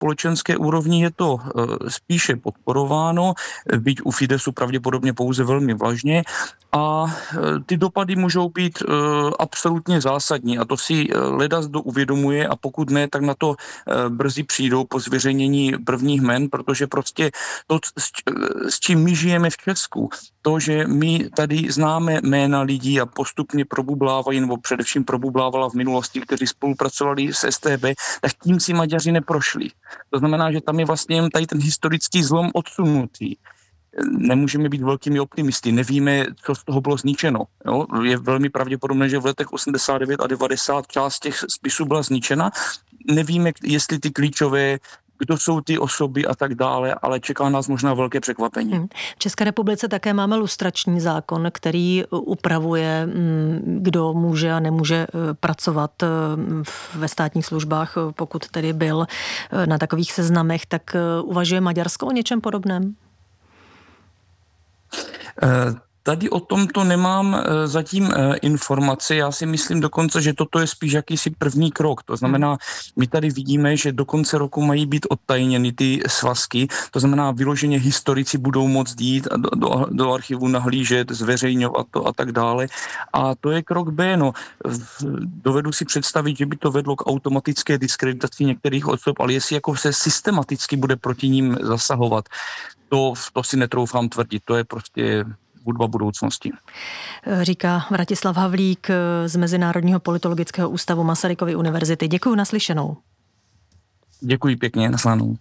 společenské úrovni je to spíše podporováno, byť u Fidesu pravděpodobně pouze velmi vlažně, a ty dopady můžou být absolutně zásadní a to si ledasdo uvědomuje a pokud ne, tak na to brzy přijdou po zveřejnění prvních jmen, protože prostě to, s čím my žijeme v Česku, to, že my tady známe jména lidí a postupně probublávají, nebo především probublávala v minulosti, kteří spolupracovali s StB, tak tím si Maďaři neprošli. To znamená, že tam je vlastně tady ten historický zlom odsunutý. Nemůžeme být velkými optimisty, nevíme, co z toho bylo zničeno. Jo? Je velmi pravděpodobné, že v letech 89 a 90 část těch spisů byla zničena. Nevíme, jestli ty klíčové, kdo jsou ty osoby a tak dále, ale čeká nás možná velké překvapení. V České republice také máme lustrační zákon, který upravuje, kdo může a nemůže pracovat ve státních službách, pokud tedy byl na takových seznamech. Tak uvažuje Maďarsko o něčem podobném? Tady o tomto nemám zatím informace. Já si myslím dokonce, že toto je spíš jakýsi první krok. To znamená, my tady vidíme, že do konce roku mají být odtajněny ty svazky. To znamená, vyloženě historici budou moct jít do archivu nahlížet, zveřejňovat to a tak dále. A to je krok B. No, dovedu si představit, že by to vedlo k automatické diskreditaci některých osob, ale jestli jako se systematicky bude proti ním zasahovat, to si netroufám tvrdit. To je prostě hudba budoucnosti. Říká Vratislav Havlík z Mezinárodního politologického ústavu Masarykovy univerzity. Děkuji, naslyšenou. Děkuji pěkně, naslyšenou.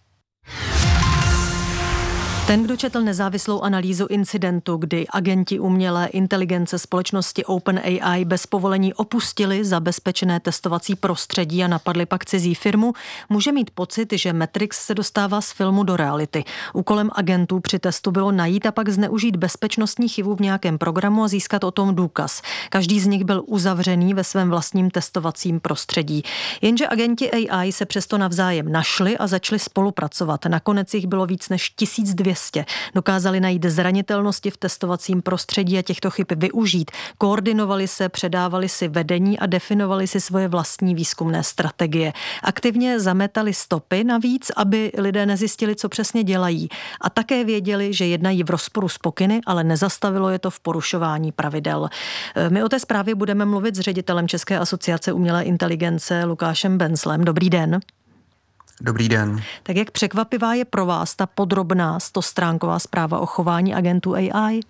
Ten, kdo četl nezávislou analýzu incidentu, kdy agenti umělé inteligence společnosti OpenAI bez povolení opustili zabezpečené testovací prostředí a napadli pak cizí firmu, může mít pocit, že Matrix se dostává z filmu do reality. Úkolem agentů při testu bylo najít a pak zneužít bezpečnostní chybu v nějakém programu a získat o tom důkaz. Každý z nich byl uzavřený ve svém vlastním testovacím prostředí. Jenže agenti AI se přesto navzájem našli a začali spolupracovat. Nakonec jich bylo víc než 1200. Dokázali najít zranitelnosti v testovacím prostředí a těchto chyb využít. Koordinovali se, předávali si vedení a definovali si svoje vlastní výzkumné strategie. Aktivně zametali stopy navíc, aby lidé nezjistili, co přesně dělají. A také věděli, že jednají v rozporu s pokyny, ale nezastavilo je to v porušování pravidel. My o té zprávě budeme mluvit s ředitelem České asociace umělé inteligence Lukášem Benzlem. Dobrý den. Dobrý den. Tak jak překvapivá je pro vás ta podrobná 100stránková zpráva o chování agentů AI?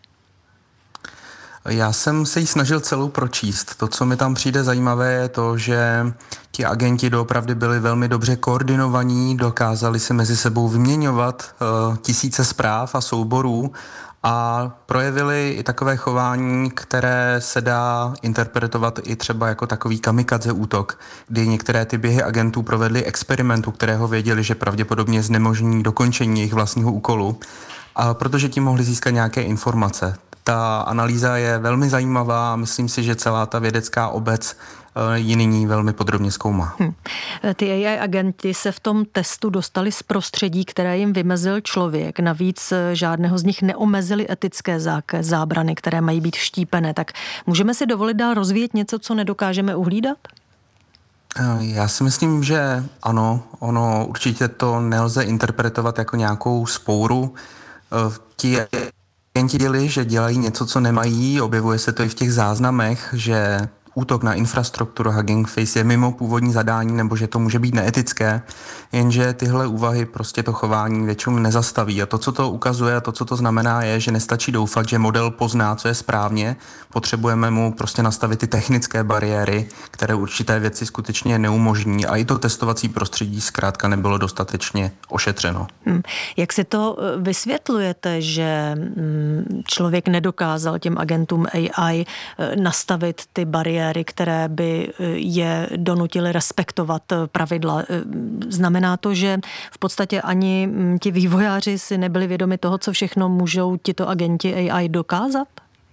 Já jsem se ji snažil celou pročíst. To, co mi tam přijde zajímavé, je to, že ti agenti doopravdy byli velmi dobře koordinovaní, dokázali si mezi sebou vyměňovat tisíce zpráv a souborů a projevili i takové chování, které se dá interpretovat i třeba jako takový kamikadze útok, kdy některé ty běhy agentů provedli experimentu, kterého věděli, že pravděpodobně znemožní dokončení jejich vlastního úkolu, a protože tím mohli získat nějaké informace. Ta analýza je velmi zajímavá a myslím si, že celá ta vědecká obec ji nyní velmi podrobně zkoumá. Ty AI agenti se v tom testu dostali z prostředí, které jim vymezil člověk. Navíc žádného z nich neomezili etické zábrany, které mají být vštípené. Tak můžeme si dovolit dál rozvíjet něco, co nedokážeme uhlídat? Já si myslím, že ano. Ono určitě to nelze interpretovat jako nějakou spouru. Ti agenti dělali, že dělají něco, co nemají. Objevuje se to i v těch záznamech, že útok na infrastrukturu Hugging Face je mimo původní zadání nebo že to může být neetické, jenže tyhle úvahy prostě to chování většinou nezastaví. A to, co to ukazuje a to, co to znamená, je, že nestačí doufat, že model pozná, co je správně. Potřebujeme mu prostě nastavit ty technické bariéry, které určité věci skutečně neumožní. A i to testovací prostředí zkrátka nebylo dostatečně ošetřeno. Jak si to vysvětlujete, že člověk nedokázal těm agentům AI nastavit ty bariéry, které by je donutily respektovat pravidla? Znamená to, že v podstatě ani ti vývojáři si nebyli vědomi toho, co všechno můžou tito agenti AI dokázat?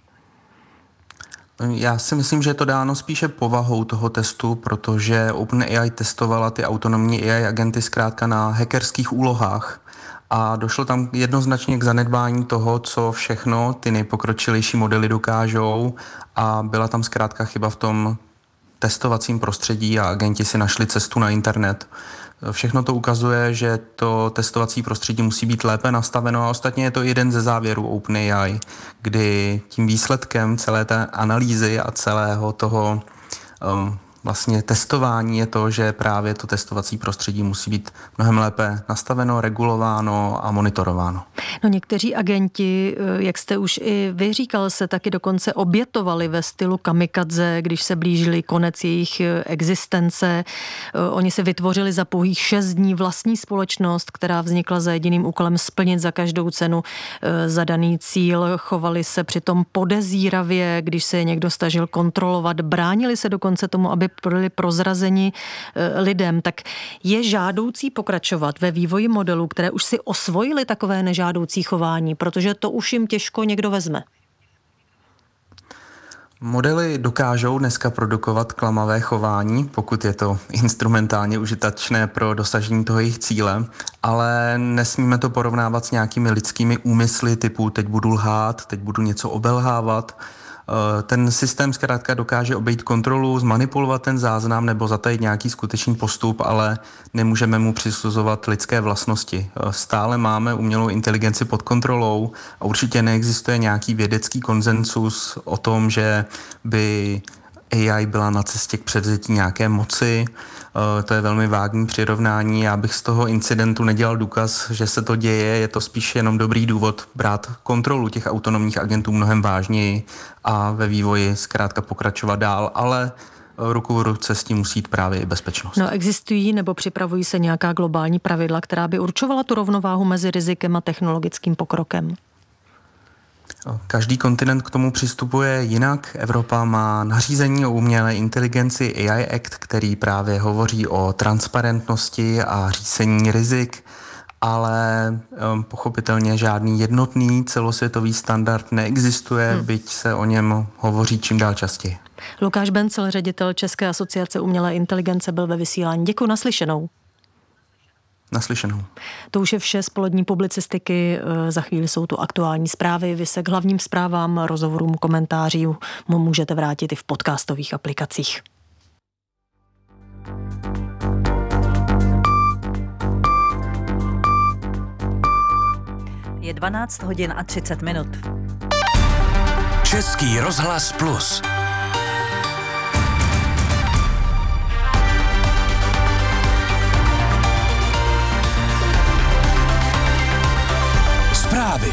Já si myslím, že je to dáno spíše povahou toho testu, protože OpenAI testovala ty autonomní AI agenty zkrátka na hackerských úlohách. A došlo tam jednoznačně k zanedbání toho, co všechno ty nejpokročilejší modely dokážou, a byla tam zkrátka chyba v tom testovacím prostředí a agenti si našli cestu na internet. Všechno to ukazuje, že to testovací prostředí musí být lépe nastaveno a ostatně je to jeden ze závěrů OpenAI, kdy tím výsledkem celé té analýzy a celého toho vlastně testování je to, že právě to testovací prostředí musí být mnohem lépe nastaveno, regulováno a monitorováno. No, někteří agenti, jak jste už i vy říkal, se taky dokonce obětovali ve stylu kamikadze, když se blížili konec jejich existence. Oni se vytvořili za pouhých 6 dní vlastní společnost, která vznikla za jediným úkolem splnit za každou cenu zadaný cíl. Chovali se přitom podezíravě, když se je někdo snažil kontrolovat. Bránili se dokonce tomu, aby byli prozrazeni lidem. Tak je žádoucí pokračovat ve vývoji modelů, které už si osvojili takové nežádoucí chování, protože to už jim těžko někdo vezme? Modely dokážou dneska produkovat klamavé chování, pokud je to instrumentálně užitečné pro dosažení toho jejich cíle, ale nesmíme to porovnávat s nějakými lidskými úmysly typu teď budu lhát, teď budu něco obelhávat. Ten systém zkrátka dokáže obejít kontrolu, zmanipulovat ten záznam nebo zatajit nějaký skutečný postup, ale nemůžeme mu přisuzovat lidské vlastnosti. Stále máme umělou inteligenci pod kontrolou a určitě neexistuje nějaký vědecký konsensus o tom, že by AI byla na cestě k převzetí nějaké moci. To je velmi vágní přirovnání. Já bych z toho incidentu nedělal důkaz, že se to děje. Je to spíš jenom dobrý důvod brát kontrolu těch autonomních agentů mnohem vážněji a ve vývoji zkrátka pokračovat dál, ale ruku v ruce s tím musí jít právě i bezpečnost. No, existují nebo připravují se nějaká globální pravidla, která by určovala tu rovnováhu mezi rizikem a technologickým pokrokem? Každý kontinent k tomu přistupuje jinak. Evropa má nařízení o umělé inteligenci AI Act, který právě hovoří o transparentnosti a řízení rizik, ale pochopitelně žádný jednotný celosvětový standard neexistuje, byť se o něm hovoří čím dál častěji. Lukáš Bencel, ředitel České asociace umělé inteligence, byl ve vysílání. Děkuji, naslyšenou. Naslyšenou. To už je vše z polední publicistiky. Za chvíli jsou tu aktuální zprávy. Vy se k hlavním zprávám, rozhovorům, komentářům můžete vrátit i v podcastových aplikacích. Je 12 hodin a 30 minut. Český rozhlas Plus. Zprávy.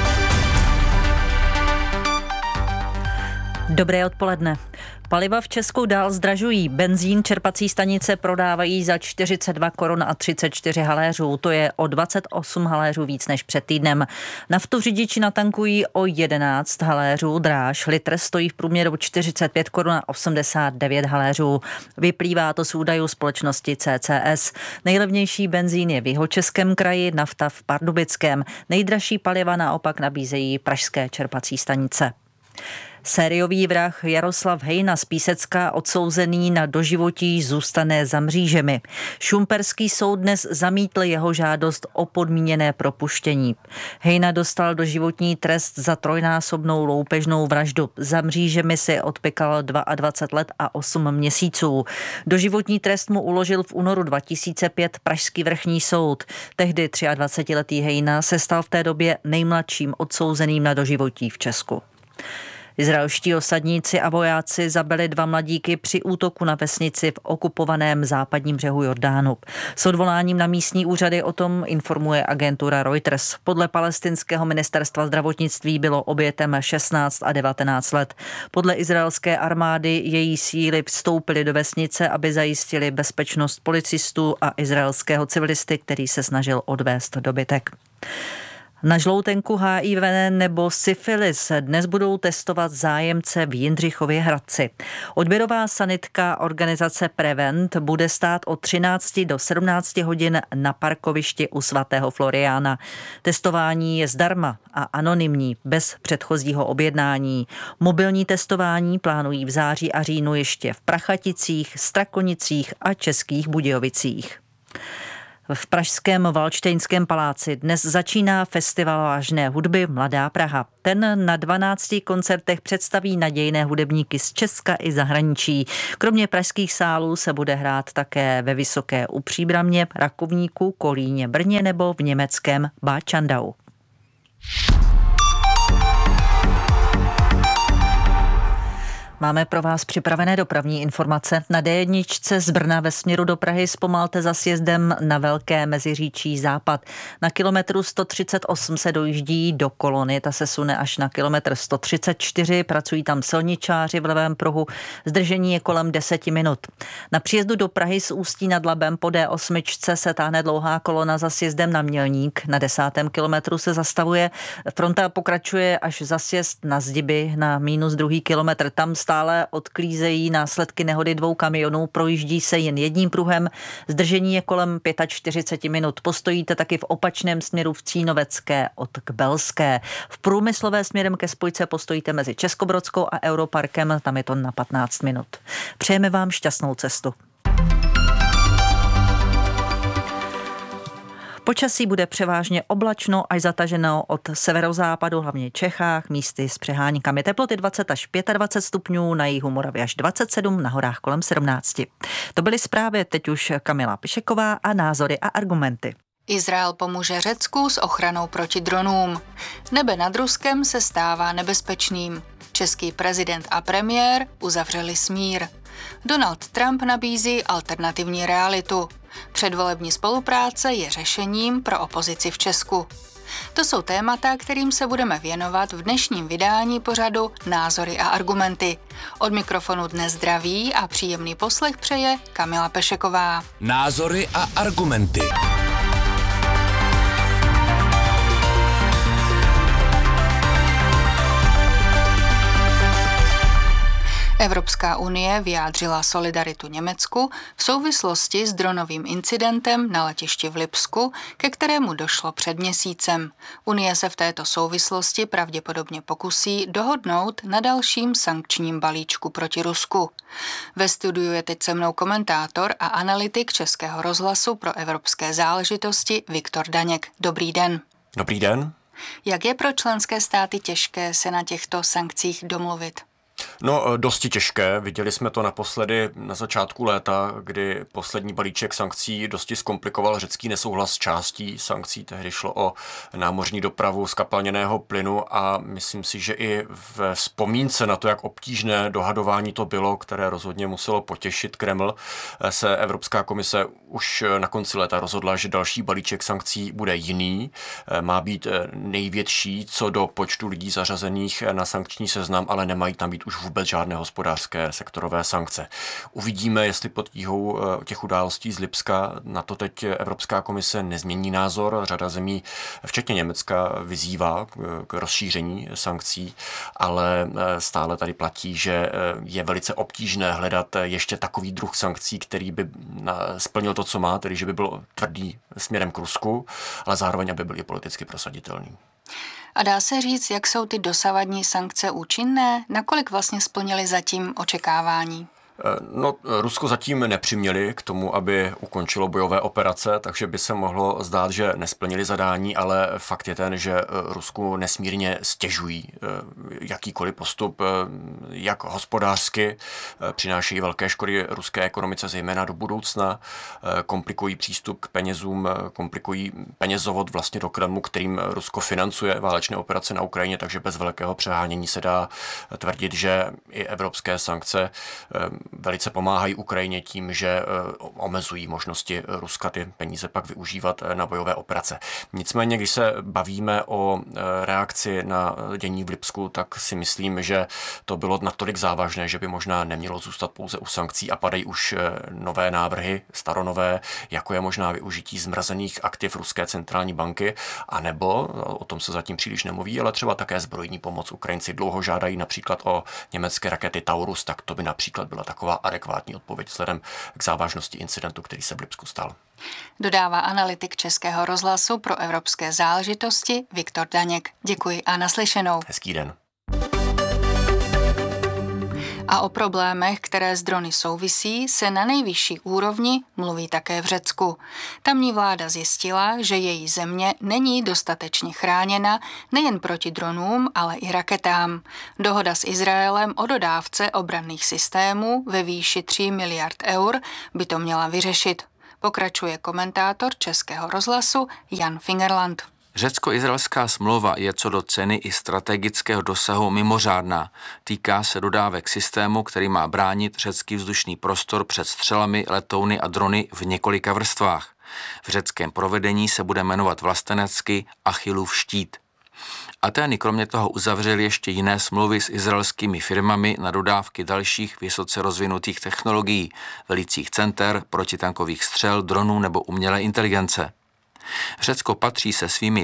Dobré odpoledne. Paliva v Česku dál zdražují. Benzín čerpací stanice prodávají za 42 korun a 34 haléřů. To je o 28 haléřů víc než před týdnem. Naftu řidiči natankují o 11 haléřů dráž. Litr stojí v průměru 45 korun a 89 haléřů. Vyplývá to z údajů společnosti CCS. Nejlevnější benzín je v Jihočeském kraji, nafta v Pardubickém. Nejdražší paliva naopak nabízejí pražské čerpací stanice. Sériový vrah Jaroslav Hejna z Písecka, odsouzený na doživotí, zůstane za mřížemi. Šumperský soud dnes zamítl jeho žádost o podmíněné propuštění. Hejna dostal doživotní trest za trojnásobnou loupežnou vraždu. Za mřížemi si odpykal 22 let a 8 měsíců. Doživotní trest mu uložil v únoru 2005 Pražský vrchní soud. Tehdy 23letý Hejna se stal v té době nejmladším odsouzeným na doživotí v Česku. Izraelští osadníci a vojáci zabili 2 mladíky při útoku na vesnici v okupovaném západním břehu Jordánu. S odvoláním na místní úřady o tom informuje agentura Reuters. Podle palestinského ministerstva zdravotnictví bylo obětem 16 a 19 let. Podle izraelské armády její síly vstoupily do vesnice, aby zajistili bezpečnost policistů a izraelského civilisty, který se snažil odvést dobytek. Na žloutenku, HIV nebo syfilis dnes budou testovat zájemce v Jindřichově Hradci. Odběrová sanitka organizace Prevent bude stát od 13 do 17 hodin na parkovišti u svatého Floriána. Testování je zdarma a anonymní, bez předchozího objednání. Mobilní testování plánují v září a říjnu ještě v Prachaticích, Strakonicích a Českých Budějovicích. V pražském Valdštejnském paláci dnes začíná festival vážné hudby Mladá Praha. Ten na 12 koncertech představí nadějné hudebníky z Česka i zahraničí. Kromě pražských sálů se bude hrát také ve Vysoké u Příbramě, Rakovníku, Kolíně, Brně nebo v německém Bad Schandau. Máme pro vás připravené dopravní informace. Na D1 z Brna ve směru do Prahy zpomalte za sjezdem na Velké Meziříčí západ. Na kilometru 138 se dojíždí do kolony, ta se sune až na kilometr 134, pracují tam silničáři v levém pruhu, zdržení je kolem 10 minut. Na příjezdu do Prahy z Ústí nad Labem po D8 se táhne dlouhá kolona za sjezdem na Mělník, na 10. kilometru se zastavuje, fronta pokračuje až za sjezd na Zdiby na -2. kilometr, tam stále odklízejí následky nehody 2 kamionů, projíždí se jen jedním pruhem, zdržení je kolem 45 minut. Postojíte taky v opačném směru v Cínovecké od Kbelské. V průmyslové směrem ke spojce postojíte mezi Českobrodskou a Europarkem, tam je to na 15 minut. Přejeme vám šťastnou cestu. Počasí bude převážně oblačno až zataženo od severozápadu, hlavně Čechách, místy s přeháníkami. Teploty 20 až 25 stupňů, na jihu Moravy až 27, na horách kolem 17. To byly zprávy, teď už Kamila Pišeková a názory a argumenty. Izrael pomůže Řecku s ochranou proti dronům. Nebe nad Ruskem se stává nebezpečným. Český prezident a premiér uzavřeli smír. Donald Trump nabízí alternativní realitu. Předvolební spolupráce je řešením pro opozici v Česku. To jsou témata, kterým se budeme věnovat v dnešním vydání pořadu Názory a argumenty. Od mikrofonu dnes zdraví a příjemný poslech přeje Kamila Pešeková. Názory a argumenty. Evropská unie vyjádřila solidaritu Německu v souvislosti s dronovým incidentem na letišti v Lipsku, ke kterému došlo před měsícem. Unie se v této souvislosti pravděpodobně pokusí dohodnout na dalším sankčním balíčku proti Rusku. Ve studiu je teď se mnou komentátor a analytik Českého rozhlasu pro evropské záležitosti Viktor Daněk. Dobrý den. Dobrý den. Jak je pro členské státy těžké se na těchto sankcích domluvit? No, dosti těžké. Viděli jsme to naposledy na začátku léta, kdy poslední balíček sankcí dosti zkomplikoval řecký nesouhlas s částí sankcí. Tehdy šlo o námořní dopravu zkapalněného plynu a myslím si, že i v vzpomínce na to, jak obtížné dohadování to bylo, které rozhodně muselo potěšit Kreml, se Evropská komise už na konci léta rozhodla, že další balíček sankcí bude jiný. Má být největší co do počtu lidí zařazených na sankční seznam, ale nemají tam být už vůbec žádné hospodářské sektorové sankce. Uvidíme, jestli pod tíhou těch událostí z Lipska na to teď Evropská komise nezmění názor. Řada zemí, včetně Německa, vyzývá k rozšíření sankcí, ale stále tady platí, že je velice obtížné hledat ještě takový druh sankcí, který by splnil to, co má, tedy že by byl tvrdý směrem k Rusku, ale zároveň, aby byl i politicky prosaditelný. A dá se říct, jak jsou ty dosavadní sankce účinné? Nakolik vlastně splnily zatím očekávání? No, Rusko zatím nepřiměli k tomu, aby ukončilo bojové operace, takže by se mohlo zdát, že nesplnili zadání, ale fakt je ten, že Rusku nesmírně stěžují jakýkoliv postup, jak hospodářsky, přinášejí velké škody ruské ekonomice, zejména do budoucna, komplikují přístup k penězům, komplikují penězovod vlastně do Kremlu, kterým Rusko financuje válečné operace na Ukrajině, takže bez velkého přehánění se dá tvrdit, že i evropské sankce velice pomáhají Ukrajině tím, že omezují možnosti Ruska ty peníze pak využívat na bojové operace. Nicméně, když se bavíme o reakci na dění v Lipsku, tak si myslím, že to bylo natolik závažné, že by možná nemělo zůstat pouze u sankcí a padají už nové návrhy, staronové, jako je možná využití zmrazených aktiv Ruské centrální banky, anebo, o tom se zatím příliš nemluví, ale třeba také zbrojní pomoc. Ukrajinci dlouho žádají například o německé rakety Taurus, tak to by například byla taková adekvátní odpověď vzhledem k závažnosti incidentu, který se v Lipsku stal. Dodává analytik Českého rozhlasu pro evropské záležitosti Viktor Daněk. Děkuji a naslyšenou. Hezký den. A o problémech, které s drony souvisí, se na nejvyšší úrovni mluví také v Řecku. Tamní vláda zjistila, že její země není dostatečně chráněna nejen proti dronům, ale i raketám. Dohoda s Izraelem o dodávce obranných systémů ve výši 3 miliard eur by to měla vyřešit. Pokračuje komentátor Českého rozhlasu Jan Fingerland. Řecko-izraelská smlouva je co do ceny i strategického dosahu mimořádná. Týká se dodávek systému, který má bránit řecký vzdušný prostor před střelami, letouny a drony v několika vrstvách. V řeckém provedení se bude jmenovat vlastenecky Achillův štít. Atény kromě toho uzavřely ještě jiné smlouvy s izraelskými firmami na dodávky dalších vysoce rozvinutých technologií, velicích center, protitankových střel, dronů nebo umělé inteligence. Řecko patří se svými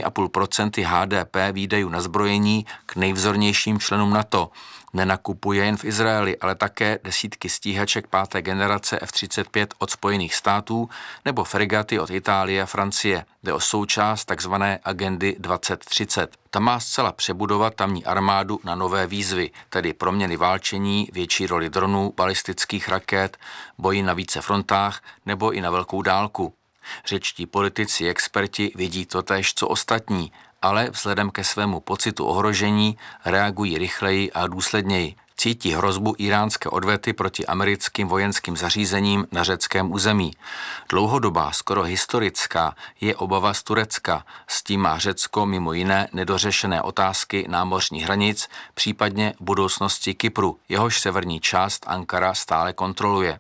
3,5% HDP výdajů na zbrojení k nejvzornějším členům NATO. Nenakupuje jen v Izraeli, ale také desítky stíhaček 5. generace F-35 od Spojených států nebo fregaty od Itálie a Francie. Jde o součást takzvané agendy 2030. Ta má zcela přebudovat tamní armádu na nové výzvy, tedy proměny válčení, větší roli dronů, balistických raket, boji na více frontách nebo i na velkou dálku. Řečtí politici, experti vidí totéž co ostatní, ale vzhledem ke svému pocitu ohrožení reagují rychleji a důsledněji. Cítí hrozbu iránské odvety proti americkým vojenským zařízením na řeckém území. Dlouhodobá, skoro historická, je obava z Turecka. S tím má Řecko mimo jiné nedořešené otázky námořních hranic, případně budoucnosti Kypru, jehož severní část Ankara stále kontroluje.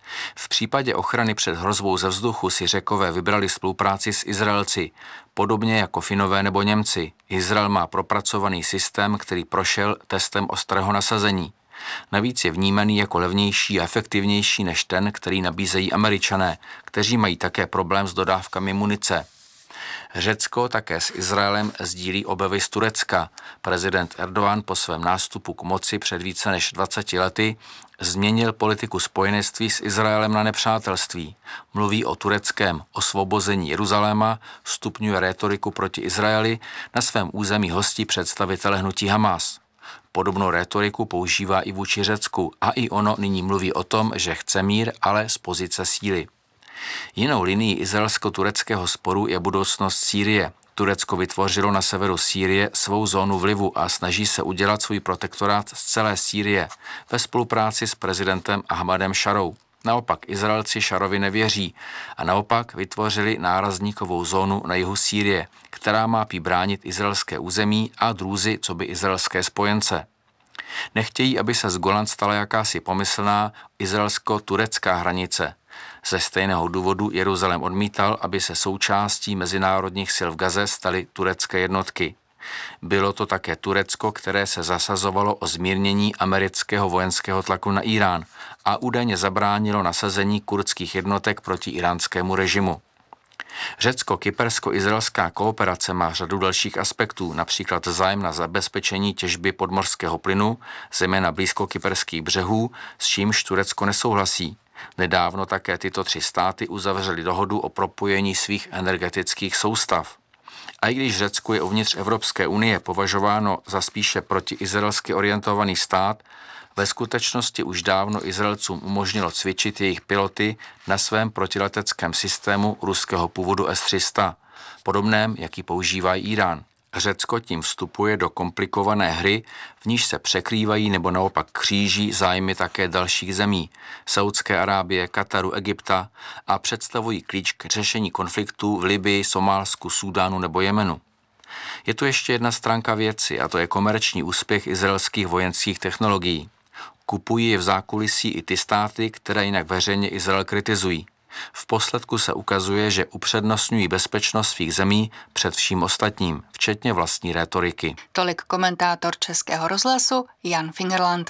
V případě ochrany před hrozbou ze vzduchu si Řekové vybrali spolupráci s Izraelci, podobně jako Finové nebo Němci. Izrael má propracovaný systém, který prošel testem ostrého nasazení. Navíc je vnímaný jako levnější a efektivnější než ten, který nabízejí Američané, kteří mají také problém s dodávkami munice. Řecko také s Izraelem sdílí obavy z Turecka. Prezident Erdogan po svém nástupu k moci před více než 20 lety změnil politiku spojenectví s Izraelem na nepřátelství. Mluví o tureckém osvobození Jeruzaléma, stupňuje rétoriku proti Izraeli, na svém území hostí představitele hnutí Hamas. Podobnou rétoriku používá i vůči Řecku a i ono nyní mluví o tom, že chce mír, ale z pozice síly. Jinou linií izraelsko-tureckého sporu je budoucnost Sýrie. Turecko vytvořilo na severu Sýrie svou zónu vlivu a snaží se udělat svůj protektorát z celé Sýrie ve spolupráci s prezidentem Ahmadem Šarou. Naopak Izraelci Šarovi nevěří a naopak vytvořili nárazníkovou zónu na jihu Sýrie, která má bránit izraelské území a drůzy coby izraelské spojence. Nechtějí, aby se z Golan stala jakási pomyslná izraelsko-turecká hranice. Ze stejného důvodu Jeruzalém odmítal, aby se součástí mezinárodních sil v Gaze staly turecké jednotky. Bylo to také Turecko, které se zasazovalo o zmírnění amerického vojenského tlaku na Irán a údajně zabránilo nasazení kurdských jednotek proti iránskému režimu. Řecko-kypersko-izraelská kooperace má řadu dalších aspektů, například zájem na zabezpečení těžby podmořského plynu, zejména blízko kyperských břehů, s čímž Turecko nesouhlasí. Nedávno také tyto 3 státy uzavřely dohodu o propojení svých energetických soustav. A i když Řecko je uvnitř Evropské unie považováno za spíše protiizraelsky orientovaný stát, ve skutečnosti už dávno Izraelcům umožnilo cvičit jejich piloty na svém protileteckém systému ruského původu S-300, podobném, jaký používá Irán. Řecko tím vstupuje do komplikované hry, v níž se překrývají nebo naopak kříží zájmy také dalších zemí, Saúdské Arábie, Kataru, Egypta a představují klíč k řešení konfliktů v Libyi, Somálsku, Súdánu nebo Jemenu. Je tu ještě jedna stránka věci a to je komerční úspěch izraelských vojenských technologií. Kupují je v zákulisí i ty státy, které jinak veřejně Izrael kritizují. V posledku se ukazuje, že upřednostňují bezpečnost svých zemí před vším ostatním, včetně vlastní rétoriky. Tolik komentátor Českého rozhlasu Jan Fingerland.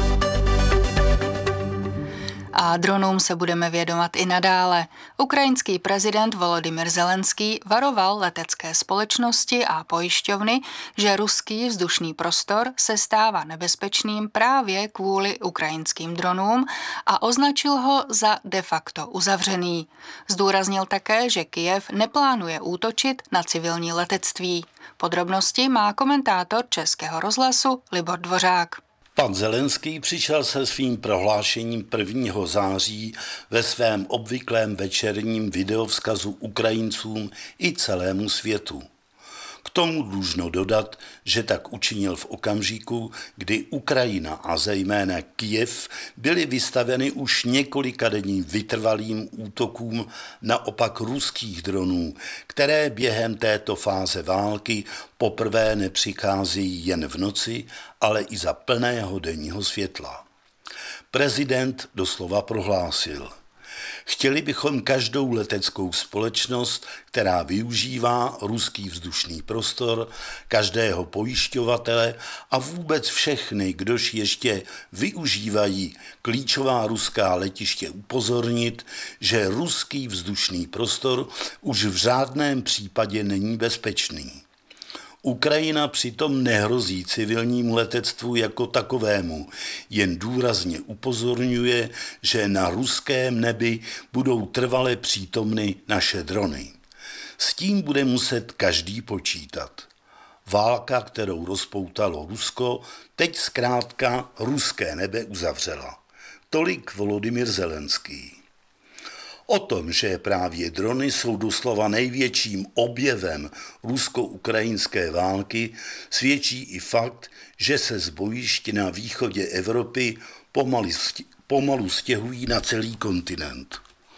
A dronům se budeme věnovat i nadále. Ukrajinský prezident Volodymyr Zelenský varoval letecké společnosti a pojišťovny, že ruský vzdušný prostor se stává nebezpečným právě kvůli ukrajinským dronům a označil ho za de facto uzavřený. Zdůraznil také, že Kyjev neplánuje útočit na civilní letectví. Podrobnosti má komentátor Českého rozhlasu Libor Dvořák. Pan Zelenský přišel se svým prohlášením 1. září ve svém obvyklém večerním videovzkazu Ukrajincům i celému světu. K tomu dlužno dodat, že tak učinil v okamžiku, kdy Ukrajina a zejména Kyjev byly vystaveny už několikadenním vytrvalým útokům naopak ruských dronů, které během této fáze války poprvé nepřicházejí jen v noci, ale i za plného denního světla. Prezident doslova prohlásil: chtěli bychom každou leteckou společnost, která využívá ruský vzdušný prostor, každého pojišťovatele a vůbec všechny, kdož ještě využívají klíčová ruská letiště, upozornit, že ruský vzdušný prostor už v žádném případě není bezpečný. Ukrajina přitom nehrozí civilnímu letectvu jako takovému, jen důrazně upozorňuje, že na ruském nebi budou trvale přítomny naše drony. S tím bude muset každý počítat. Válka, kterou rozpoutalo Rusko, teď zkrátka ruské nebe uzavřela. Tolik Volodymyr Zelenský. O tom, že právě drony jsou doslova největším objevem rusko-ukrajinské války, svědčí i fakt, že se z bojišť na východě Evropy pomalu stěhují na celý kontinent.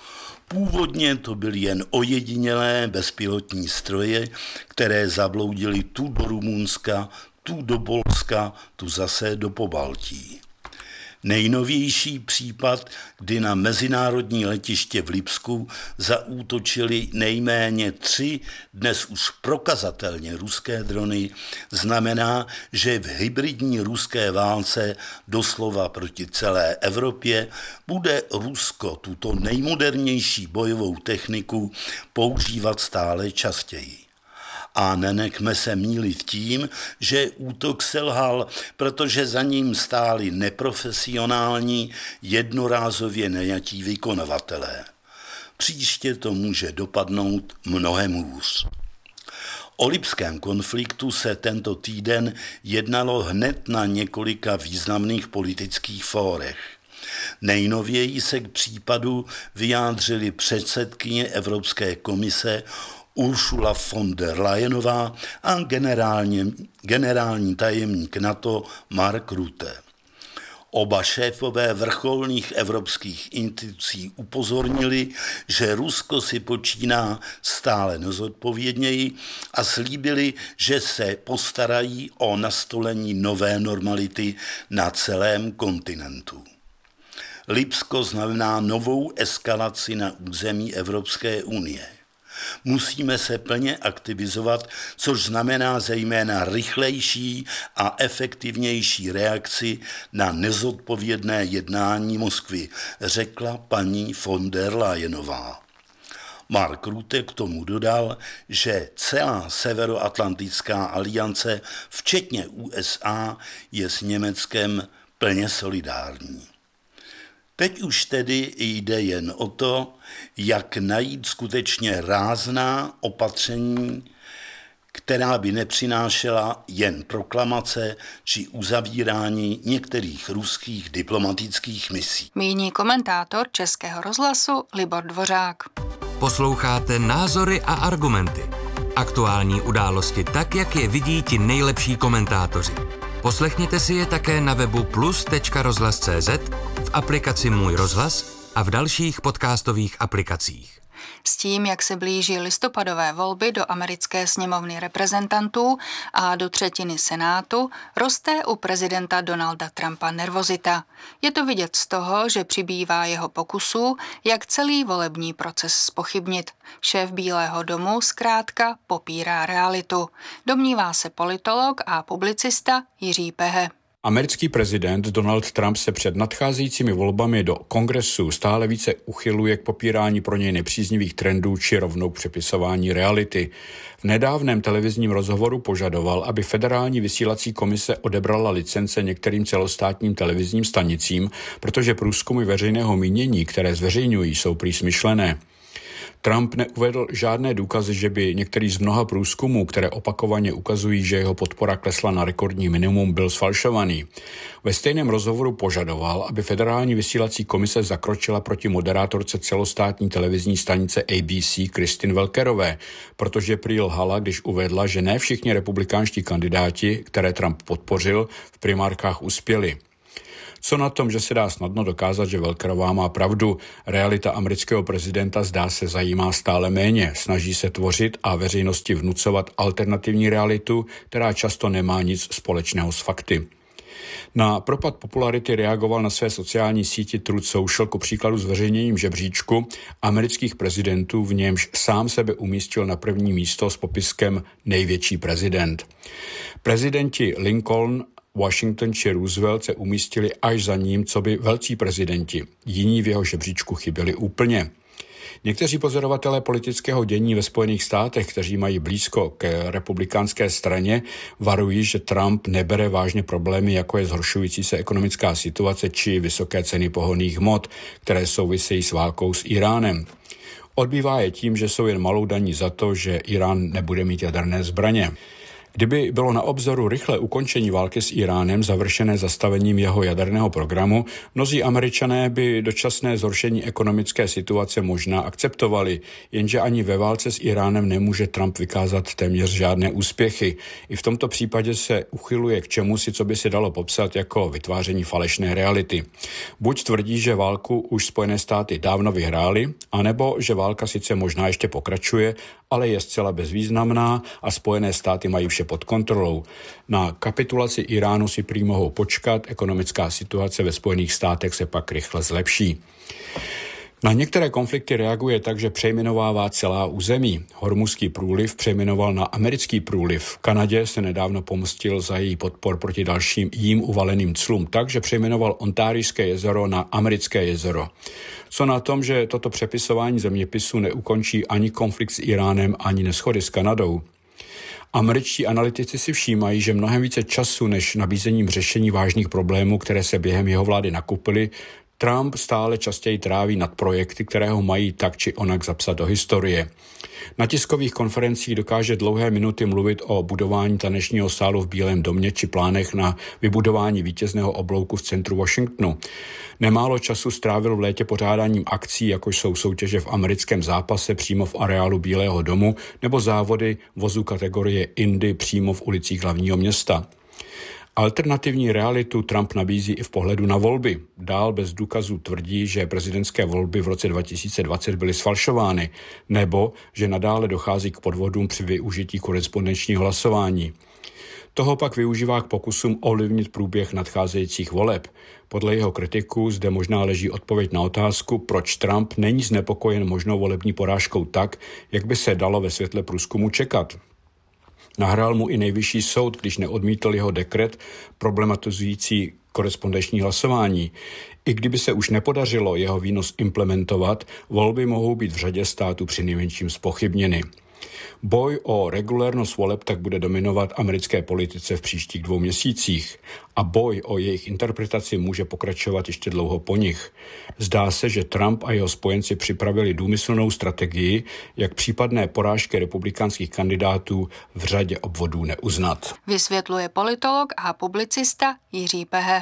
Původně to byly jen ojedinělé bezpilotní stroje, které zabloudily tu do Rumunska, tu do Polska, tu zase do Pobaltí. Nejnovější případ, kdy na mezinárodní letiště v Lipsku zaútočili nejméně 3 dnes už prokazatelně ruské drony, znamená, že v hybridní ruské válce doslova proti celé Evropě bude Rusko tuto nejmodernější bojovou techniku používat stále častěji. A nenechme se mýlit tím, že útok selhal, protože za ním stáli neprofesionální, jednorázově najatí vykonavatelé. Příště to může dopadnout mnohem hůř. O lipském konfliktu se tento týden jednalo hned na několika významných politických fórech. Nejnověji se k případu vyjádřili předsedkyně Evropské komise Ursula von der Leyenová a generální tajemník NATO Mark Rutte. Oba šéfové vrcholných evropských institucí upozornili, že Rusko si počíná stále nezodpovědněji a slíbili, že se postarají o nastolení nové normality na celém kontinentu. Lipsko znamená novou eskalaci na území Evropské unie. Musíme se plně aktivizovat, což znamená zejména rychlejší a efektivnější reakci na nezodpovědné jednání Moskvy, řekla paní von der Leyenová. Mark Rutte k tomu dodal, že celá Severoatlantická aliance, včetně USA, je s Německem plně solidární. Teď už tedy jde jen o to, jak najít skutečně rázná opatření, která by nepřinášela jen proklamace či uzavírání některých ruských diplomatických misí. Míní komentátor Českého rozhlasu Libor Dvořák. Posloucháte Názory a argumenty. Aktuální události tak, jak je vidí ti nejlepší komentátoři. Poslechněte si je také na webu plus.rozhlas.cz, v aplikaci Můj rozhlas a v dalších podcastových aplikacích. S tím, jak se blíží listopadové volby do americké sněmovny reprezentantů a do třetiny Senátu, roste u prezidenta Donalda Trumpa nervozita. Je to vidět z toho, že přibývá jeho pokusů, jak celý volební proces zpochybnit. Šéf Bílého domu zkrátka popírá realitu. Domnívá se politolog a publicista Jiří Pehe. Americký prezident Donald Trump se před nadcházejícími volbami do kongresu stále více uchyluje k popírání pro něj nepříznivých trendů či rovnou k přepisování reality. V nedávném televizním rozhovoru požadoval, aby Federální vysílací komise odebrala licence některým celostátním televizním stanicím, protože průzkumy veřejného mínění, které zveřejňují, jsou prý smyšlené. Trump neuvedl žádné důkazy, že by některý z mnoha průzkumů, které opakovaně ukazují, že jeho podpora klesla na rekordní minimum, byl sfalšovaný. Ve stejném rozhovoru požadoval, aby Federální vysílací komise zakročila proti moderátorce celostátní televizní stanice ABC Kristin Welkerové, protože prý lhala, když uvedla, že ne všichni republikánští kandidáti, které Trump podpořil, v primárkách uspěli. Co na tom, že se dá snadno dokázat, že Welkerová má pravdu, realita amerického prezidenta zdá se zajímá stále méně, snaží se tvořit a veřejnosti vnucovat alternativní realitu, která často nemá nic společného s fakty. Na propad popularity reagoval na své sociální síti Truth Social ku příkladu zveřejněním žebříčku amerických prezidentů, v němž sám sebe umístil na první místo s popiskem největší prezident. Prezidenti Lincoln, Washington či Roosevelt se umístili až za ním, co by velcí prezidenti. Jiní v jeho žebříčku chyběli úplně. Někteří pozorovatelé politického dění ve Spojených státech, kteří mají blízko k republikánské straně, varují, že Trump nebere vážně problémy, jako je zhoršující se ekonomická situace či vysoké ceny pohonných hmot, které souvisejí s válkou s Iránem. Odbývá je tím, že jsou jen malou daní za to, že Irán nebude mít jaderné zbraně. Kdyby bylo na obzoru rychlé ukončení války s Iránem završené zastavením jeho jaderného programu, mnozí Američané by dočasné zhoršení ekonomické situace možná akceptovali, jenže ani ve válce s Iránem nemůže Trump vykázat téměř žádné úspěchy. I v tomto případě se uchyluje k čemusi, co by se dalo popsat jako vytváření falešné reality. Buď tvrdí, že válku už Spojené státy dávno vyhrály, anebo že válka sice možná ještě pokračuje, ale je zcela bezvýznamná a Spojené státy mají vše pod kontrolou. Na kapitulaci Iránu si prý mohou počkat, ekonomická situace ve Spojených státech se pak rychle zlepší. Na některé konflikty reaguje tak, že přejmenovává celá území. Hormuzský průliv přejmenoval na americký průliv. V Kanadě se nedávno pomstil za její podpor proti dalším jím uvaleným clům tak, že přejmenoval Ontárijské jezero na americké jezero. Co na tom, že toto přepisování zeměpisu neukončí ani konflikt s Iránem, ani neshody s Kanadou? Američtí analytici si všímají, že mnohem více času než nabízením řešení vážných problémů, které se během jeho vlády nakupily, Trump stále častěji tráví nad projekty, které ho mají tak či onak zapsat do historie. Na tiskových konferencích dokáže dlouhé minuty mluvit o budování tanečního sálu v Bílém domě či plánech na vybudování vítězného oblouku v centru Washingtonu. Nemálo času strávil v létě pořádáním akcí, jako jsou soutěže v americkém zápase přímo v areálu Bílého domu nebo závody vozů kategorie Indy přímo v ulicích hlavního města. Alternativní realitu Trump nabízí i v pohledu na volby. Dál bez důkazů tvrdí, že prezidentské volby v roce 2020 byly sfalšovány, nebo že nadále dochází k podvodům při využití korespondenčního hlasování. Toho pak využívá k pokusům ovlivnit průběh nadcházejících voleb. Podle jeho kritiků zde možná leží odpověď na otázku, proč Trump není znepokojen možnou volební porážkou tak, jak by se dalo ve světle průzkumu čekat. Nahrál mu i nejvyšší soud, když neodmítl jeho dekret problematizující korespondenční hlasování. I kdyby se už nepodařilo jeho výnos implementovat, volby mohou být v řadě států přinejmenším zpochybněny. Boj o regulérnost voleb tak bude dominovat americké politice v příštích 2 měsících a boj o jejich interpretaci může pokračovat ještě dlouho po nich. Zdá se, že Trump a jeho spojenci připravili důmyslnou strategii, jak případné porážky republikánských kandidátů v řadě obvodů neuznat. Vysvětluje politolog a publicista Jiří Pehe.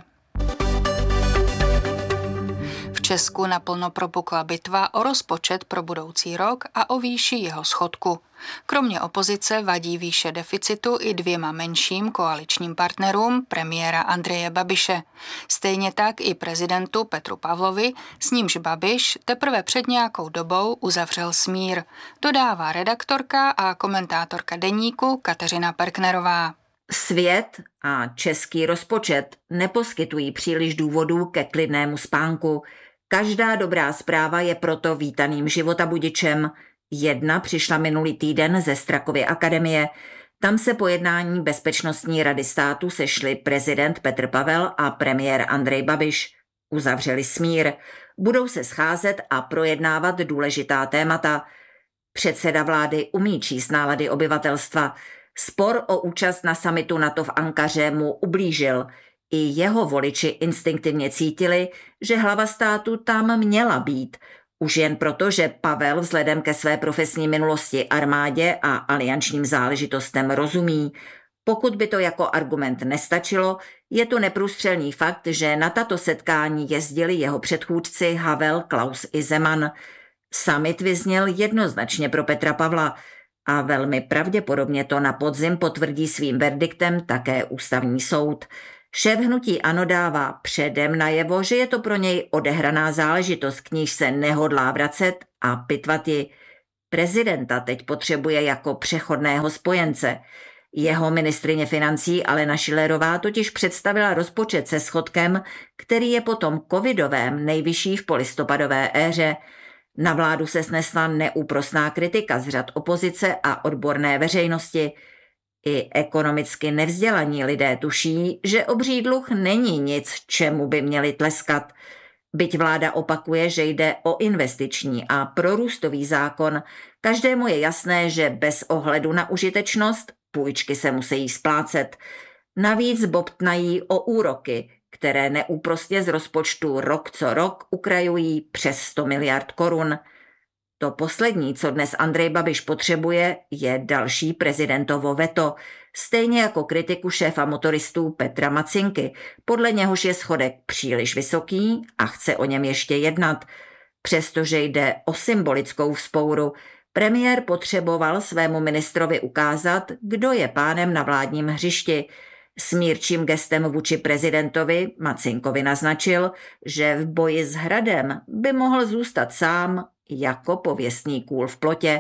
V Česku naplno propukla bitva o rozpočet pro budoucí rok a o výši jeho schodku. Kromě opozice vadí výše deficitu i 2 menším koaličním partnerům premiéra Andreje Babiše. Stejně tak i prezidentu Petru Pavlovi, s nímž Babiš teprve před nějakou dobou uzavřel smír, dodává redaktorka a komentátorka Deníku Kateřina Perknerová. Svět a český rozpočet neposkytují příliš důvodů ke klidnému spánku. Každá dobrá zpráva je proto vítaným životabudičem. Jedna přišla minulý týden ze Strakovy akademie. Tam se po jednání Bezpečnostní rady státu sešli prezident Petr Pavel a premiér Andrej Babiš. Uzavřeli smír. Budou se scházet a projednávat důležitá témata. Předseda vlády umí číst nálady obyvatelstva. Spor o účast na summitu NATO v Ankaře mu ublížil. I jeho voliči instinktivně cítili, že hlava státu tam měla být. Už jen proto, že Pavel vzhledem ke své profesní minulosti armádě a aliančním záležitostem rozumí. Pokud by to jako argument nestačilo, je to neprůstřelný fakt, že na tato setkání jezdili jeho předchůdci Havel, Klaus i Zeman. Summit vyzněl jednoznačně pro Petra Pavla a velmi pravděpodobně to na podzim potvrdí svým verdiktem také ústavní soud. Šéf hnutí ANO dává předem najevo, že je to pro něj odehraná záležitost, k níž se nehodlá vracet a pitvat ji. Prezidenta teď potřebuje jako přechodného spojence. Jeho ministryně financí Alena Schillerová totiž představila rozpočet se schodkem, který je po tom covidovém nejvyšší v polistopadové éře. Na vládu se snesla neúprosná kritika z řad opozice a odborné veřejnosti. I ekonomicky nevzdělaní lidé tuší, že obří dluh není nic, čemu by měli tleskat. Byť vláda opakuje, že jde o investiční a prorůstový zákon, každému je jasné, že bez ohledu na užitečnost půjčky se musí splácet. Navíc bobtnají o úroky, které neúprosně z rozpočtu rok co rok ukrajují přes 100 miliard korun. To poslední, co dnes Andrej Babiš potřebuje, je další prezidentovo veto, stejně jako kritiku šéfa motoristů Petra Macinky, podle něhož je schodek příliš vysoký a chce o něm ještě jednat. Přestože jde o symbolickou vzpouru, premiér potřeboval svému ministrovi ukázat, kdo je pánem na vládním hřišti. Smírčím gestem vůči prezidentovi Macinkovi naznačil, že v boji s Hradem by mohl zůstat sám jako pověstný kůl v plotě.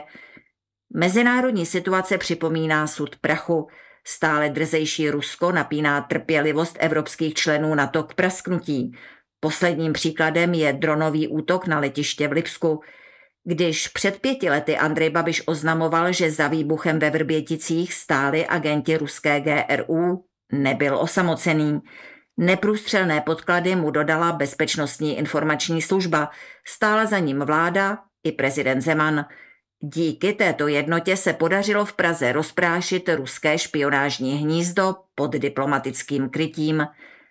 Mezinárodní situace připomíná sud prachu. Stále drzejší Rusko napíná trpělivost evropských členů NATO k prasknutí. Posledním příkladem je dronový útok na letiště v Lipsku. Když před 5 lety Andrej Babiš oznamoval, že za výbuchem ve Vrběticích stáli agenti ruské GRU, nebyl osamocený. Neprůstřelné podklady mu dodala Bezpečnostní informační služba, stála za ním vláda i prezident Zeman. Díky této jednotě se podařilo v Praze rozprášit ruské špionážní hnízdo pod diplomatickým krytím.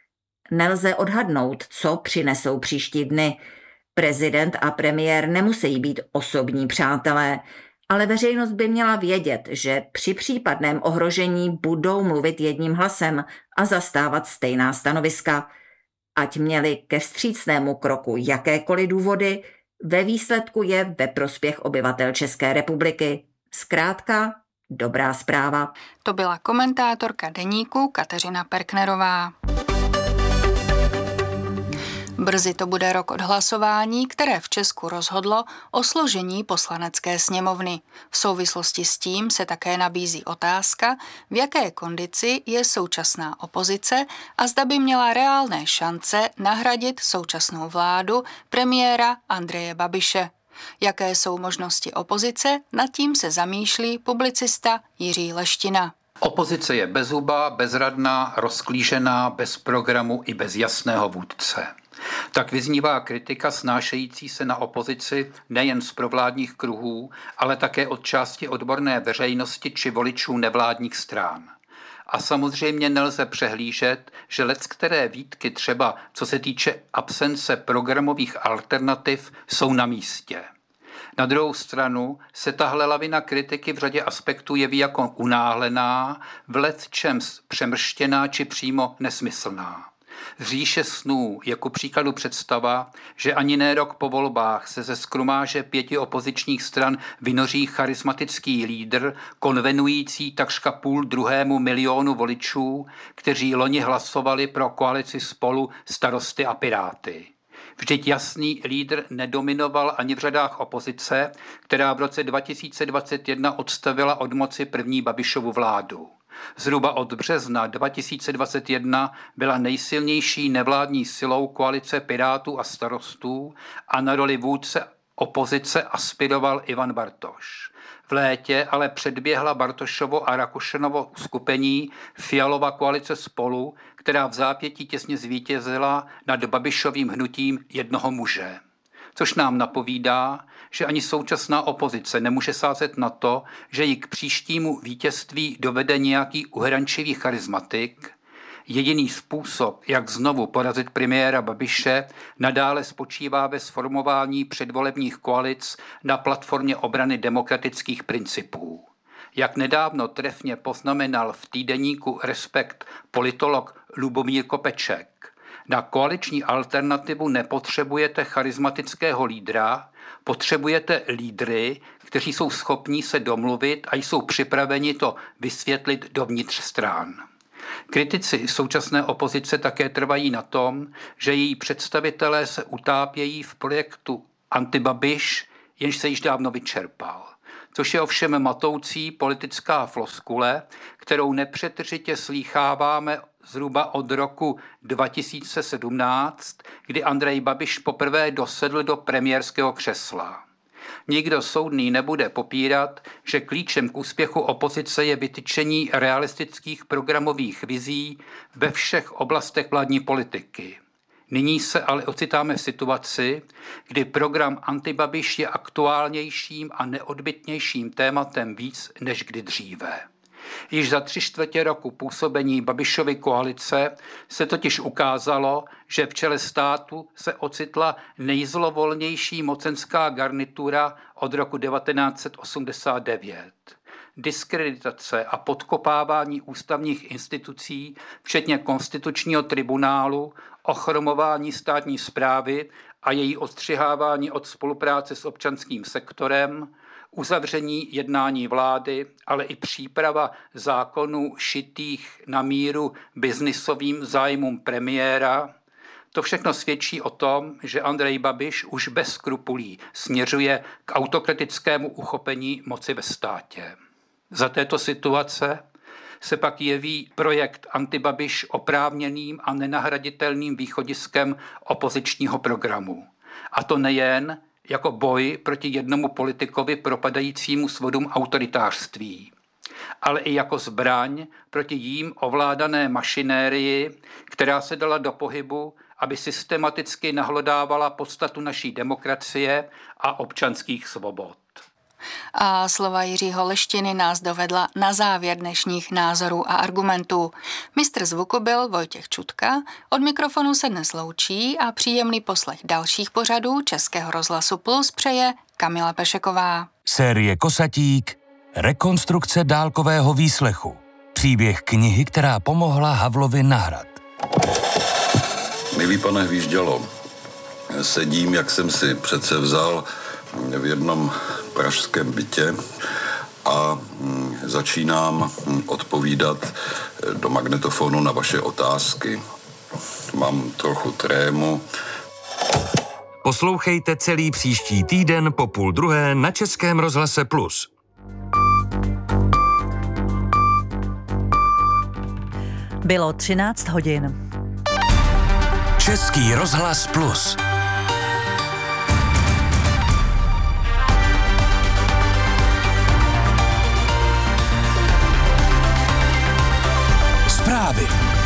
Nelze odhadnout, co přinesou příští dny. Prezident a premiér nemusí být osobní přátelé, ale veřejnost by měla vědět, že při případném ohrožení budou mluvit jedním hlasem a zastávat stejná stanoviska. Ať měli ke vstřícnému kroku jakékoliv důvody, ve výsledku je ve prospěch obyvatel České republiky. Zkrátka, dobrá zpráva. To byla komentátorka Deníku Kateřina Perknerová. Brzy to bude rok od hlasování, které v Česku rozhodlo o složení Poslanecké sněmovny. V souvislosti s tím se také nabízí otázka, v jaké kondici je současná opozice a zda by měla reálné šance nahradit současnou vládu premiéra Andreje Babiše. Jaké jsou možnosti opozice, nad tím se zamýšlí publicista Jiří Leština. Opozice je bezhubá, bezradná, rozklížená, bez programu i bez jasného vůdce. Tak vyznívá kritika snášející se na opozici nejen z provládních kruhů, ale také od části odborné veřejnosti či voličů nevládních stran. A samozřejmě nelze přehlížet, že leckteré výtky třeba co se týče absence programových alternativ jsou na místě. Na druhou stranu se tahle lavina kritiky v řadě aspektů jeví jako unáhlená, v lecčems přemrštěná či přímo nesmyslná. Z říše snů je ku příkladu představa, že ani ne rok po volbách se ze skrumáže 5 opozičních stran vynoří charismatický lídr, konvenující takřka 1,5 milionu voličů, kteří loni hlasovali pro koalici Spolu, Starosty a Piráty. Vždyť jasný lídr nedominoval ani v řadách opozice, která v roce 2021 odstavila od moci první Babišovu vládu. Zhruba od března 2021 byla nejsilnější nevládní silou koalice Pirátů a Starostů a na roli vůdce opozice aspiroval Ivan Bartoš. V létě ale předběhla Bartošovo a Rakušanovo uskupení Fialova koalice Spolu, která v zápětí těsně zvítězila nad Babišovým hnutím jednoho muže. Což nám napovídá, že ani současná opozice nemůže sázet na to, že ji k příštímu vítězství dovede nějaký uhrančivý charismatik. Jediný způsob, jak znovu porazit premiéra Babiše, nadále spočívá ve sformování předvolebních koalic na platformě obrany demokratických principů. Jak nedávno trefně poznamenal v týdeníku Respekt politolog Lubomír Kopeček, na koaliční alternativu nepotřebujete charismatického lídra, potřebujete lídry, kteří jsou schopní se domluvit a jsou připraveni to vysvětlit dovnitř stran. Kritici současné opozice také trvají na tom, že její představitelé se utápějí v projektu Antibabiš, jenž se již dávno vyčerpal. Což je ovšem matoucí politická floskule, kterou nepřetržitě slýcháváme zhruba od roku 2017, kdy Andrej Babiš poprvé dosedl do premiérského křesla. Nikdo soudný nebude popírat, že klíčem k úspěchu opozice je vytyčení realistických programových vizí ve všech oblastech vládní politiky. Nyní se ale ocitáme v situaci, kdy program Antibabiš je aktuálnějším a neodbytnějším tématem víc než kdy dříve. Již za 3/4 roku působení Babišovy koalice se totiž ukázalo, že v čele státu se ocitla nejzlovolnější mocenská garnitura od roku 1989. Diskreditace a podkopávání ústavních institucí, včetně konstitučního tribunálu, ochromování státní správy a její odstřihávání od spolupráce s občanským sektorem, uzavření jednání vlády, ale i příprava zákonů šitých na míru biznisovým zájmům premiéra. To všechno svědčí o tom, že Andrej Babiš už bez skrupulí směřuje k autokratickému uchopení moci ve státě. Za této situace se pak jeví projekt Antibabiš oprávněným a nenahraditelným východiskem opozičního programu. A to nejen jako boj proti jednomu politikovi propadajícímu svodům autoritářství, ale i jako zbraň proti jím ovládané mašinérii, která se dala do pohybu, aby systematicky nahlodávala podstatu naší demokracie a občanských svobod. A slova Jiřího Leštiny nás dovedla na závěr dnešních názorů a argumentů. Mistr zvuku byl Vojtěch Čutka, od mikrofonu se dnes loučí a příjemný poslech dalších pořadů Českého rozhlasu Plus přeje Kamila Pešeková. Série Kosatík, rekonstrukce dálkového výslechu. Příběh knihy, která pomohla Havlovi na hrad. Milý pane Hvíždělo, sedím, jak jsem si přece vzal, v jednom pražském bytě a začínám odpovídat do magnetofonu na vaše otázky. Mám trochu trému. Poslouchejte celý příští týden po 12:30 na Českém rozhlase Plus. Bylo 13 hodin. Český rozhlas Plus. Zprávy.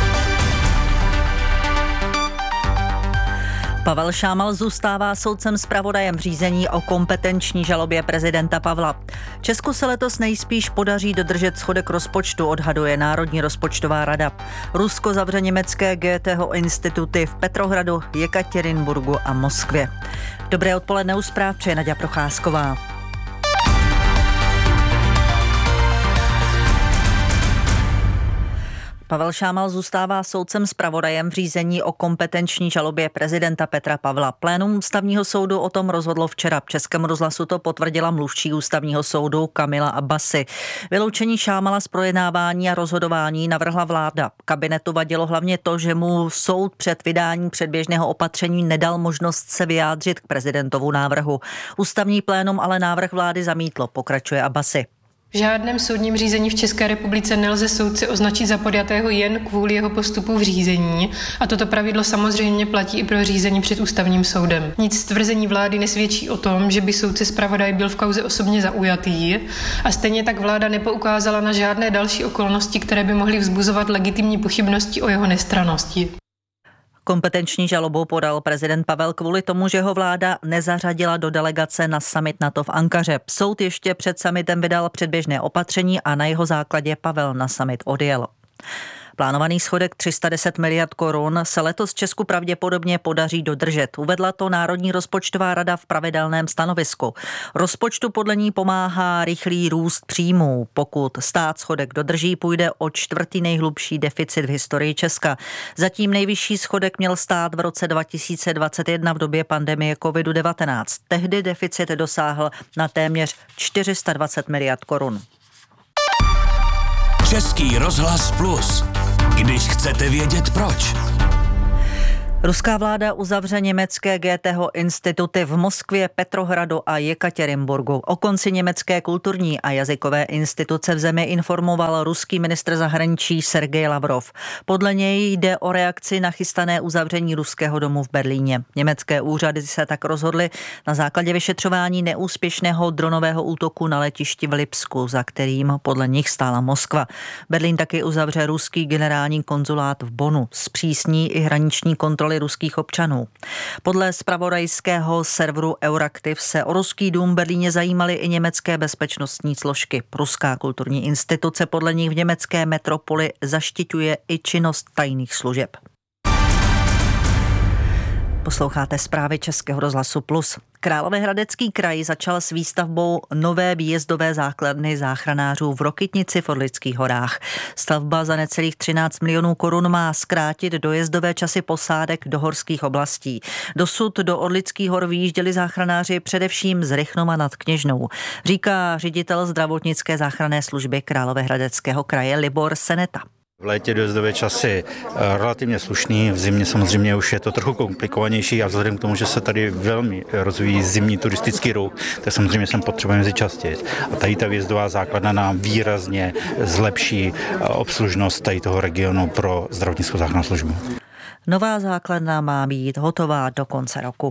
Pavel Šámal zůstává soudcem zpravodajem v řízení o kompetenční žalobě prezidenta Pavla. Česku se letos nejspíš podaří dodržet schodek rozpočtu, odhaduje Národní rozpočtová rada. Rusko zavře německé Goetheho instituty v Petrohradu, Jekatěrinburgu a Moskvě. Dobré odpoledne, u zpráv přeje Naďa Procházková. Pavel Šámal zůstává soudcem zpravodajem v řízení o kompetenční žalobě prezidenta Petra Pavla. Plénum ústavního soudu o tom rozhodlo včera. V Českém rozhlasu to potvrdila mluvčí ústavního soudu Kamila Abbasi. Vyloučení Šámala z projednávání a rozhodování navrhla vláda. Kabinetu vadilo hlavně to, že mu soud před vydáním předběžného opatření nedal možnost se vyjádřit k prezidentovu návrhu. Ústavní plénum ale návrh vlády zamítlo, pokračuje Abbasi. V žádném soudním řízení v České republice nelze soudce označit za podjatého jen kvůli jeho postupu v řízení a toto pravidlo samozřejmě platí i pro řízení před ústavním soudem. Nic z tvrzení vlády nesvědčí o tom, že by soudce zpravodaj byl v kauze osobně zaujatý a stejně tak vláda nepoukázala na žádné další okolnosti, které by mohly vzbuzovat legitimní pochybnosti o jeho nestrannosti. Kompetenční žalobu podal prezident Pavel kvůli tomu, že ho vláda nezařadila do delegace na summit NATO v Ankaře. Soud ještě před summitem vydal předběžné opatření a na jeho základě Pavel na summit odjel. Plánovaný schodek 310 miliard korun se letos Česku pravděpodobně podaří dodržet. Uvedla to Národní rozpočtová rada v pravidelném stanovisku. Rozpočtu podle ní pomáhá rychlý růst příjmů. Pokud stát schodek dodrží, půjde o čtvrtý nejhlubší deficit v historii Česka. Zatím nejvyšší schodek měl stát v roce 2021 v době pandemie COVID-19. Tehdy deficit dosáhl na téměř 420 miliard korun. Český rozhlas Plus. Když chcete vědět proč. Ruská vláda uzavře německé Goetheho instituty v Moskvě, Petrohradu a Jekatěrinburgu. O konci německé kulturní a jazykové instituce v zemi informoval ruský ministr zahraničí Sergej Lavrov. Podle něj jde o reakci na chystané uzavření ruského domu v Berlíně. Německé úřady se tak rozhodly na základě vyšetřování neúspěšného dronového útoku na letišti v Lipsku, za kterým podle nich stála Moskva. Berlín taky uzavře ruský generální konzulát v Bonnu, zpřísní i hraniční kontroly ruských občanů. Podle zpravodajského serveru Euraktiv se o ruský dům v Berlíně zajímaly i německé bezpečnostní složky. Ruská kulturní instituce podle nich v německé metropoli zaštiťuje i činnost tajných služeb. Posloucháte zprávy Českého rozhlasu Plus. Královéhradecký kraj začal s výstavbou nové výjezdové základny záchranářů v Rokytnici v Orlických horách. Stavba za necelých 13 milionů korun má zkrátit dojezdové časy posádek do horských oblastí. Dosud do Orlických hor vyjížděli záchranáři především z Rychnova nad Kněžnou, říká ředitel zdravotnické záchranné služby Královéhradeckého kraje Libor Seneta. V létě dojezdové časy relativně slušný, v zimě samozřejmě už je to trochu komplikovanější a vzhledem k tomu, že se tady velmi rozvíjí zimní turistický ruch, tak samozřejmě sem potřebujeme jezdit častěji. A tady ta výjezdová základna nám výrazně zlepší obslužnost tady toho regionu pro zdravotnickou záchrannou službu. Nová základna má být hotová do konce roku.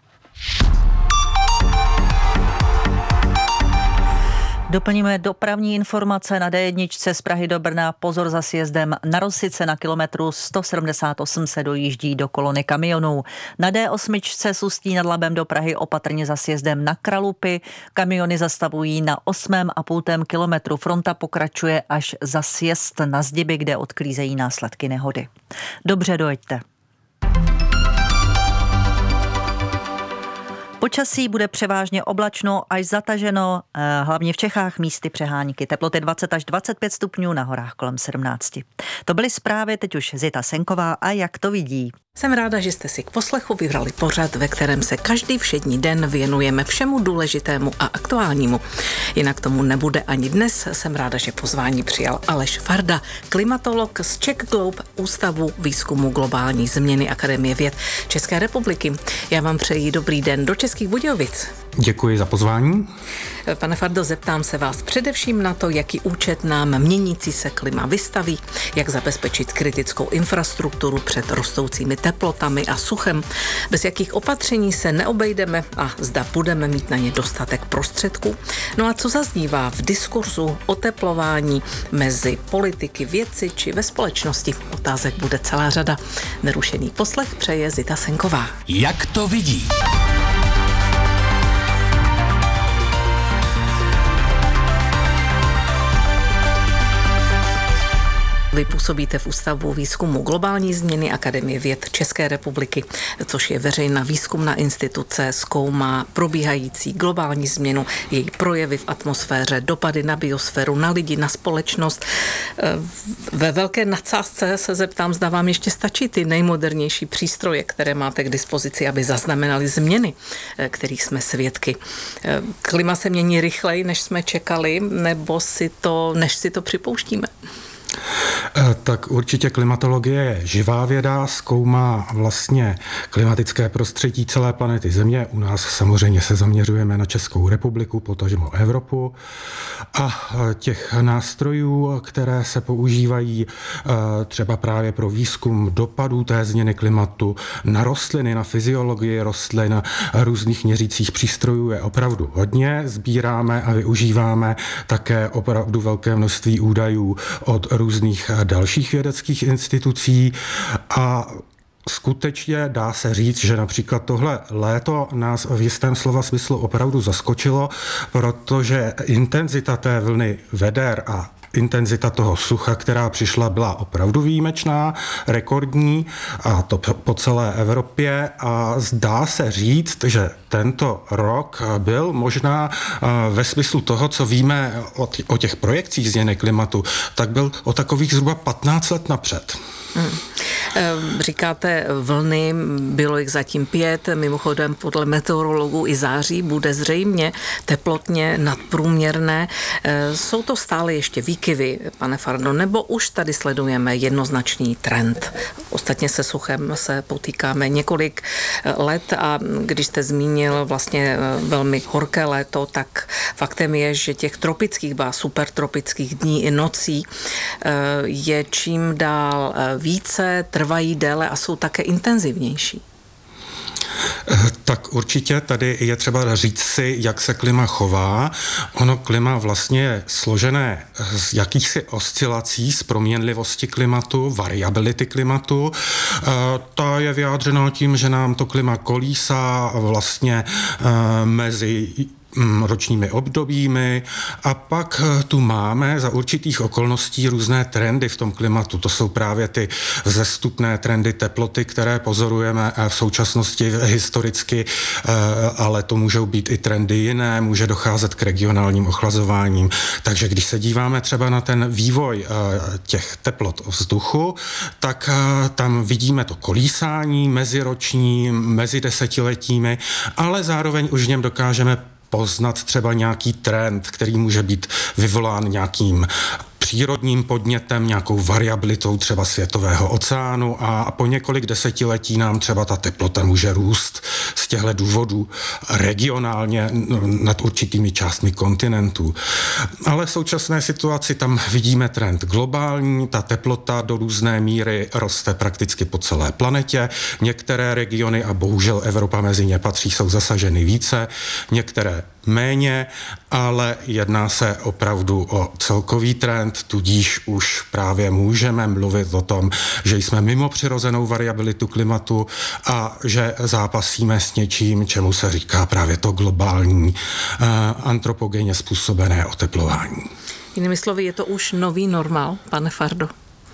Doplníme dopravní informace na D1 z Prahy do Brna. Pozor za sjezdem na Rosice na kilometru 178 se dojíždí do kolony kamionů. Na D8 z Ústí nad Labem do Prahy opatrně za sjezdem na Kralupy. Kamiony zastavují na 8,5 kilometru. Fronta pokračuje až za sjezd na Zdiby, kde odklízejí následky nehody. Dobře dojeďte. Počasí bude převážně oblačno až zataženo, hlavně v Čechách místy přehánky. Teploty 20 až 25 stupňů, na horách kolem 17. To byly zprávy, teď už Zita Senková a jak to vidí. Jsem ráda, že jste si k poslechu vybrali pořad, ve kterém se každý všední den věnujeme všemu důležitému a aktuálnímu. Jinak tomu nebude ani dnes. Jsem ráda, že pozvání přijal Aleš Farda, klimatolog z Czech Globe, Ústavu výzkumu globální změny Akademie věd České republiky. Já vám přeji dobrý den do Českých Budějovic. Děkuji za pozvání. Pane Fardo, zeptám se vás především na to, jaký účet nám měnící se klima vystaví, jak zabezpečit kritickou infrastrukturu před rostoucími teplotami a suchem, bez jakých opatření se neobejdeme a zda budeme mít na ně dostatek prostředků. No a co zaznívá v diskurzu oteplování mezi politiky, vědci či ve společnosti? Otázek bude celá řada. Nerušený poslech přeje Zita Senková. Jak to vidí? Vy působíte v Ústavu výzkumu globální změny Akademie věd České republiky, což je veřejná výzkumná instituce, zkoumá probíhající globální změnu, její projevy v atmosféře, dopady na biosféru, na lidi, na společnost. Ve velké nadsázce se zeptám, zda vám ještě stačí ty nejmodernější přístroje, které máte k dispozici, aby zaznamenali změny, kterých jsme svědky. Klima se mění rychleji, než jsme čekali, nebo než si to připouštíme? Tak určitě klimatologie je živá věda, zkoumá vlastně klimatické prostředí celé planety Země. U nás samozřejmě se zaměřujeme na Českou republiku, potažmo Evropu. A těch nástrojů, které se používají třeba právě pro výzkum dopadů té změny klimatu na rostliny, na fyziologii rostlin, různých měřících přístrojů je opravdu hodně. Sbíráme a využíváme také opravdu velké množství údajů od různých dalších vědeckých institucí a skutečně dá se říct, že například tohle léto nás v jistém slova smyslu opravdu zaskočilo, protože intenzita té vlny veder a intenzita toho sucha, která přišla, byla opravdu výjimečná, rekordní, a to po celé Evropě, a zdá se říct, že tento rok byl možná ve smyslu toho, co víme o těch projekcích změny klimatu, tak byl o takových zhruba 15 let napřed. Říkáte vlny, bylo jich zatím 5, mimochodem podle meteorologů i září bude zřejmě teplotně nadprůměrné. Jsou to stále ještě výkyvy, pane Fardo, nebo už tady sledujeme jednoznačný trend? Ostatně se suchem se potýkáme několik let a když jste zmínil vlastně velmi horké léto, tak faktem je, že těch tropických, supertropických dní i nocí je čím dál více, trvají déle a jsou také intenzivnější. Tak určitě tady je třeba říct si, jak se klima chová. Ono klima vlastně je složené z jakýchsi oscilací, z proměnlivosti klimatu, variability klimatu. Ta je vyjádřena tím, že nám to klima kolísá vlastně mezi ročními obdobími, a pak tu máme za určitých okolností různé trendy v tom klimatu. To jsou právě ty vzestupné trendy teploty, které pozorujeme v současnosti historicky, ale to můžou být i trendy jiné, může docházet k regionálním ochlazováním. Takže když se díváme třeba na ten vývoj těch teplot vzduchu, tak tam vidíme to kolísání meziroční, mezi desetiletími, ale zároveň už v něm dokážeme poznat třeba nějaký trend, který může být vyvolán nějakým přírodním podnětem, nějakou variabilitou třeba světového oceánu, a po několik desetiletí nám třeba ta teplota může růst z těchto důvodů regionálně nad určitými částmi kontinentů. Ale v současné situaci tam vidíme trend globální, ta teplota do různé míry roste prakticky po celé planetě. Některé regiony, a bohužel Evropa mezi ně patří, jsou zasaženy více, některé méně, ale jedná se opravdu o celkový trend, tudíž už právě můžeme mluvit o tom, že jsme mimo přirozenou variabilitu klimatu a že zápasíme s něčím, čemu se říká právě to globální antropogenně způsobené oteplování. Jinými slovy, je to už nový normál, pane Fardo?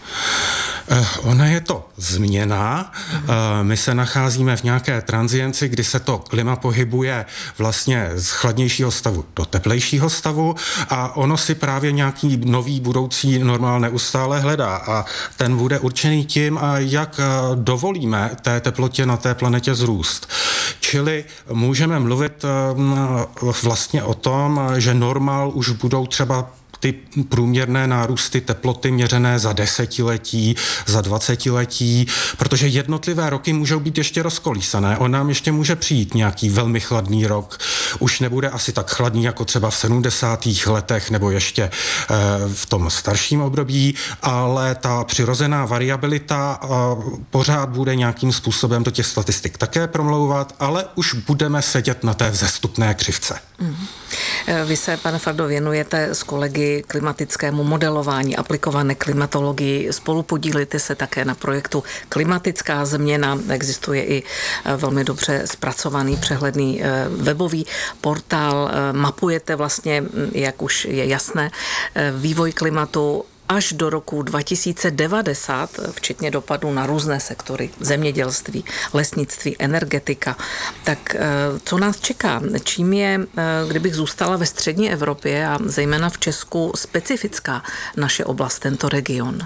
Ona je to změna. My se nacházíme v nějaké tranzienci, kdy se to klima pohybuje vlastně z chladnějšího stavu do teplejšího stavu, a ono si právě nějaký nový budoucí normál neustále hledá, a ten bude určený tím, jak dovolíme té teplotě na té planetě zrůst. Čili můžeme mluvit vlastně o tom, že normál už budou třeba ty průměrné nárůsty teploty měřené za desetiletí, za 20letí, protože jednotlivé roky můžou být ještě rozkolísané. On nám ještě může přijít nějaký velmi chladný rok. Už nebude asi tak chladný jako třeba v 70. letech nebo ještě v tom starším období, ale ta přirozená variabilita pořád bude nějakým způsobem do těch statistik také promlouvat, ale už budeme sedět na té vzestupné křivce. Vy se, pane Fardo, věnujete s kolegy klimatickému modelování, aplikované klimatologii. Spolupodílíte se také na projektu Klimatická změna. Existuje i velmi dobře zpracovaný, přehledný webový portál. Mapujete vlastně, jak už je jasné, vývoj klimatu až do roku 2090, včetně dopadů na různé sektory, zemědělství, lesnictví, energetika. Tak co nás čeká? Čím je, kdybych zůstala ve střední Evropě a zejména v Česku, specifická naše oblast, tento region?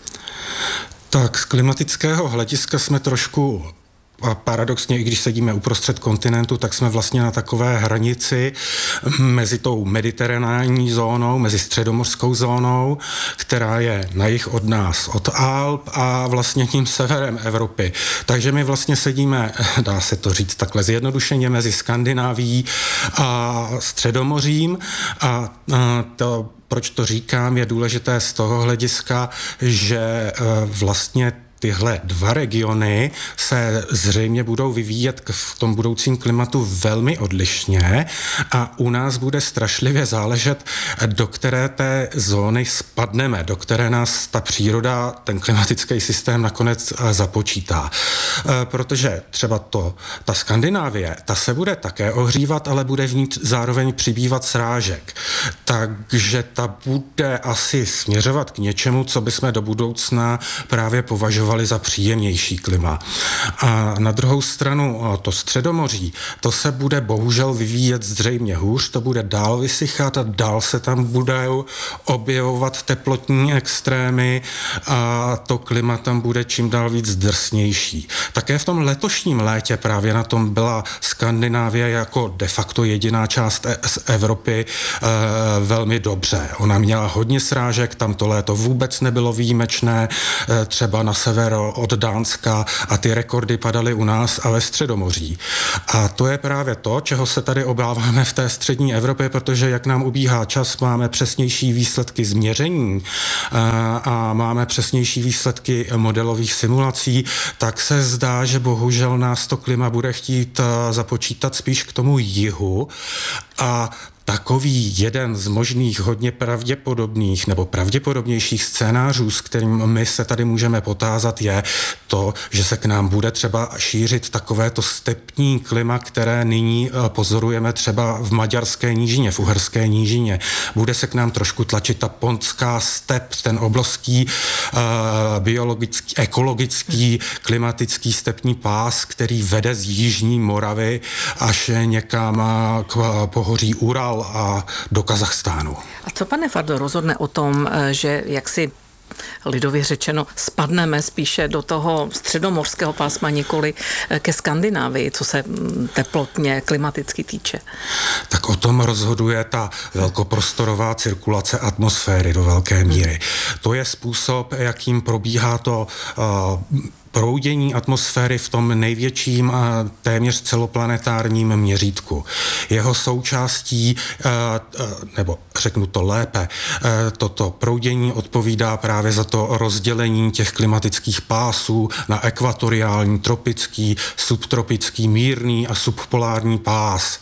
Tak z klimatického hlediska jsme trošku, a paradoxně, i když sedíme uprostřed kontinentu, tak jsme vlastně na takové hranici mezi tou mediteranální zónou, mezi středomořskou zónou, která je na jih od nás, od Alp, a vlastně tím severem Evropy. Takže my vlastně sedíme, dá se to říct takhle zjednodušeně, mezi Skandinávií a Středomořím, a to, proč to říkám, je důležité z toho hlediska, že vlastně tyhle dva regiony se zřejmě budou vyvíjet v tom budoucím klimatu velmi odlišně a u nás bude strašlivě záležet, do které té zóny spadneme, do které nás ta příroda, ten klimatický systém nakonec započítá. Protože třeba ta Skandinávie, ta se bude také ohřívat, ale bude v ní zároveň přibývat srážek. Takže ta bude asi směřovat k něčemu, co bychom do budoucna právě považovali za příjemnější klima. A na druhou stranu to Středomoří, to se bude bohužel vyvíjet zřejmě hůř, to bude dál vysychat a dál se tam budou objevovat teplotní extrémy a to klima tam bude čím dál víc drsnější. Také v tom letošním létě právě na tom byla Skandinávie jako de facto jediná část z Evropy velmi dobře. Ona měla hodně srážek, tam to léto vůbec nebylo výjimečné, třeba na sever od Dánska a ty rekordy padaly u nás a ve Středomoří. A to je právě to, čeho se tady obáváme v té střední Evropě, protože jak nám ubíhá čas, máme přesnější výsledky změření a máme přesnější výsledky modelových simulací, tak se zdá, že bohužel nás to klima bude chtít započítat spíš k tomu jihu a takový jeden z možných hodně pravděpodobných nebo pravděpodobnějších scénářů, s kterým my se tady můžeme potázat, je to, že se k nám bude třeba šířit takovéto stepní klima, které nyní pozorujeme třeba v maďarské nížině, v uherské nížině. Bude se k nám trošku tlačit ta pontská step, ten obrovský biologický, ekologický, klimatický stepní pás, který vede z jižní Moravy až někam k pohoří Ural a do Kazachstánu. A co, pane Fardo, rozhodne o tom, že jaksi lidově řečeno spadneme spíše do toho středomořského pásma, nikoli ke Skandinávii, co se teplotně, klimaticky týče? Tak o tom rozhoduje ta velkoprostorová cirkulace atmosféry do velké míry. To je způsob, jakým probíhá to proudění atmosféry v tom největším a téměř celoplanetárním měřítku. Jeho součástí, nebo řeknu to lépe, toto proudění odpovídá právě za to rozdělení těch klimatických pásů na ekvatoriální, tropický, subtropický, mírný a subpolární pás.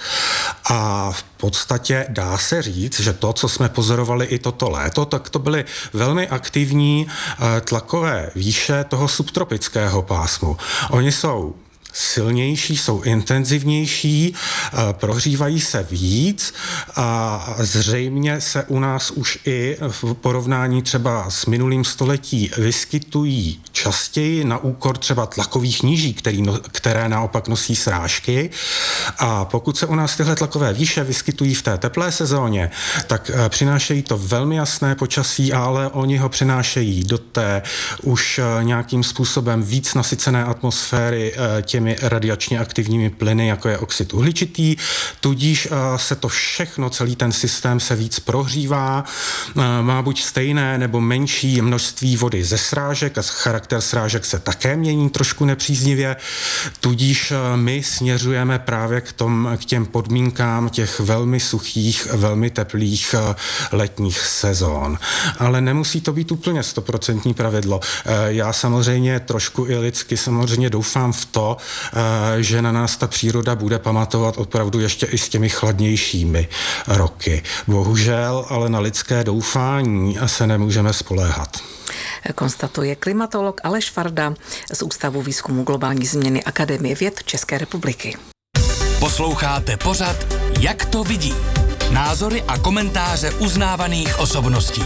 A v podstatě dá se říct, že to, co jsme pozorovali i toto léto, tak to byly velmi aktivní tlakové výše toho subtropického pásmu. Oni jsou silnější, jsou intenzivnější, prohřívají se víc a zřejmě se u nás už i v porovnání třeba s minulým století vyskytují častěji na úkor třeba tlakových níží, které naopak nosí srážky. A pokud se u nás tyhle tlakové výše vyskytují v té teplé sezóně, tak přinášejí to velmi jasné počasí, ale oni ho přinášejí do té už nějakým způsobem víc nasycené atmosféry těmi radiačně aktivními plyny, jako je oxid uhličitý, tudíž se to všechno, celý ten systém se víc prohřívá, má buď stejné nebo menší množství vody ze srážek a charakter srážek se také mění trošku nepříznivě, tudíž my směřujeme právě k těm podmínkám těch velmi suchých, velmi teplých letních sezón. Ale nemusí to být úplně 100% pravidlo. Já samozřejmě trošku i lidsky samozřejmě doufám v to, že na nás ta příroda bude pamatovat opravdu ještě i s těmi chladnějšími roky. Bohužel, ale na lidské doufání se nemůžeme spoléhat. Konstatuje klimatolog Aleš Farda z Ústavu výzkumu globální změny Akademie věd České republiky. Posloucháte pořad Jak to vidí? Názory a komentáře uznávaných osobností.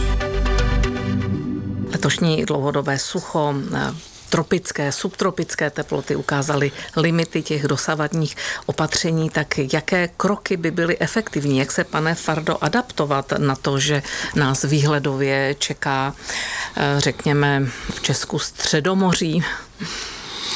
Letošní dlouhodobé sucho, tropické, subtropické teploty ukázaly limity těch dosavadních opatření, tak jaké kroky by byly efektivní? Jak se, pane Fardo, adaptovat na to, že nás výhledově čeká, řekněme, v Česku Středomoří?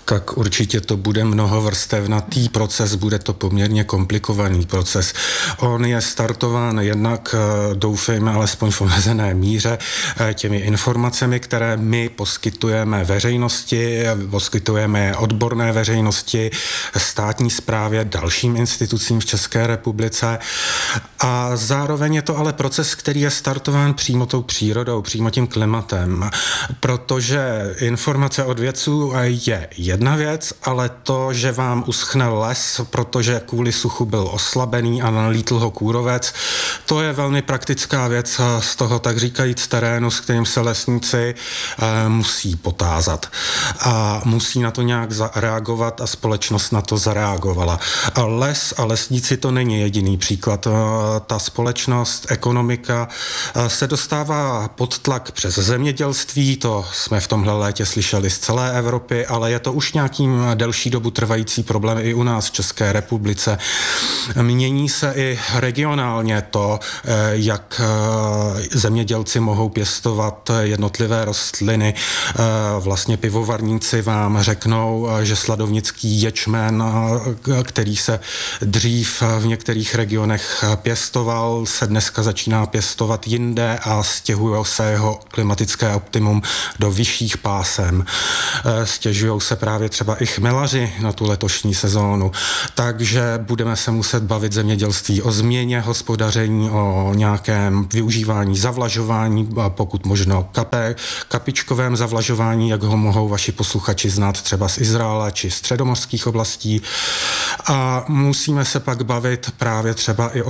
tak určitě to bude mnohovrstevnatý proces, bude to poměrně komplikovaný proces. On je startován jednak, doufejme, alespoň v omezené míře, těmi informacemi, které my poskytujeme veřejnosti, poskytujeme odborné veřejnosti, státní správě, dalším institucím v České republice. A zároveň je to ale proces, který je startován přímo tou přírodou, přímo tím klimatem, protože informace od vědců je jedna věc, ale to, že vám uschne les, protože kvůli suchu byl oslabený a nalítl ho kůrovec, to je velmi praktická věc z toho, tak říkajíc, terénu, s kterým se lesníci musí potázat. A musí na to nějak zareagovat a společnost na to zareagovala. A les a lesníci to není jediný příklad. Ta společnost, ekonomika se dostává pod tlak přes zemědělství, to jsme v tomhle létě slyšeli z celé Evropy, ale je to už nějakým delší dobu trvající problém i u nás v České republice. Mění se i regionálně to, jak zemědělci mohou pěstovat jednotlivé rostliny. Vlastně pivovarníci vám řeknou, že sladovnický ječmen, který se dřív v některých regionech pěstoval, se dneska začíná pěstovat jinde a stěhuje se jeho klimatické optimum do vyšších pásem. Stěžují se právě třeba i chmelaři na tu letošní sezónu. Takže budeme se muset bavit zemědělství o změně hospodaření, o nějakém využívání zavlažování, pokud možno kapičkovém zavlažování, jak ho mohou vaši posluchači znát třeba z Izraele či středomořských oblastí. A musíme se pak bavit právě třeba i o